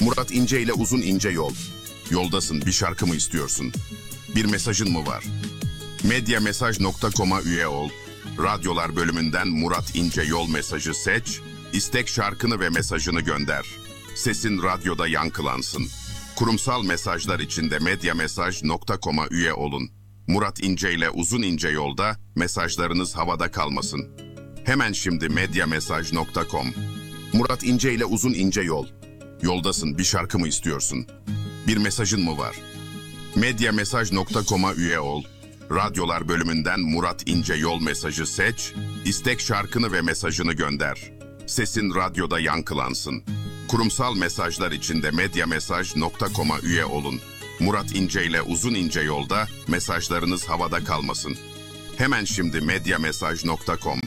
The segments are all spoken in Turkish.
Murat İnce ile Uzun İnce Yol. Yoldasın, bir şarkı mı istiyorsun? Bir mesajın mı var? Medyamesaj.com'a üye ol. Radyolar bölümünden Murat İnce Yol mesajı seç. İstek şarkını ve mesajını gönder. Sesin radyoda yankılansın. Kurumsal mesajlar için de medyamesaj.com'a üye olun. Murat İnce ile Uzun İnce Yolda mesajlarınız havada kalmasın. Hemen şimdi medyamesaj.com. Murat İnce ile Uzun İnce Yol. Yoldasın, bir şarkı mı istiyorsun? Bir mesajın mı var? Medyamesaj.com'a üye ol. Radyolar bölümünden Murat İnce Yol mesajı seç. İstek şarkını ve mesajını gönder. Sesin radyoda yankılansın. Kurumsal mesajlar için de medyamesaj.com'a üye olun. Murat İnce ile Uzun İnce Yolda mesajlarınız havada kalmasın. Hemen şimdi medyamesaj.com.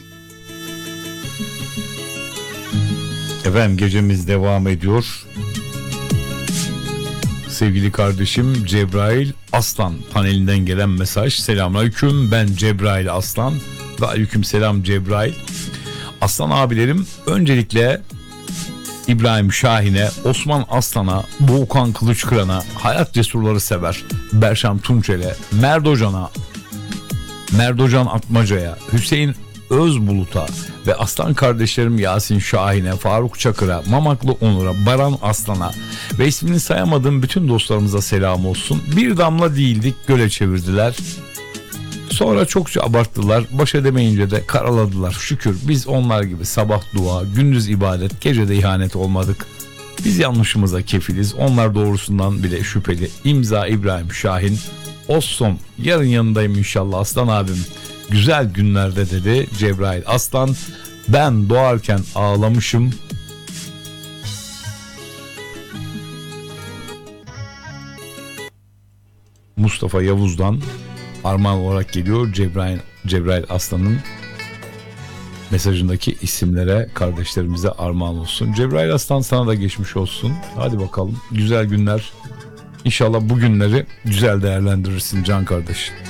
Efendim, gecemiz devam ediyor. Sevgili kardeşim Cebrail Aslan panelinden gelen mesaj. Selamünaleyküm, ben Cebrail Aslan ve aleykümselam Cebrail. Aslan abilerim, öncelikle İbrahim Şahin'e, Osman Aslan'a, Volkan Kılıçkıran'a, Hayat Cesurları Sever, Berşam Tunçel'e, Merdocan Atmaca'ya, Hüseyin Özbulut'a ve aslan kardeşlerim Yasin Şahin'e, Faruk Çakır'a, Mamaklı Onur'a, Baran Aslan'a ve ismini sayamadığım bütün dostlarımıza selam olsun. Bir damla değildik, göle çevirdiler. Sonra çokça abarttılar, baş edemeyince de karaladılar. Şükür biz onlar gibi sabah dua, gündüz ibadet, gecede ihanet olmadık. Biz yanlışımıza kefiliz, onlar doğrusundan bile şüpheli. İmza İbrahim Şahin. Ossom, yarın yanındayım inşallah aslan abim. Güzel günlerde dedi Cebrail Aslan. Ben doğarken ağlamışım. Mustafa Yavuz'dan armağan olarak geliyor Cebrail Aslan'ın mesajındaki isimlere, kardeşlerimize armağan olsun. Cebrail Aslan, sana da geçmiş olsun. Hadi bakalım, güzel günler. İnşallah bu günleri güzel değerlendirirsin can kardeşim.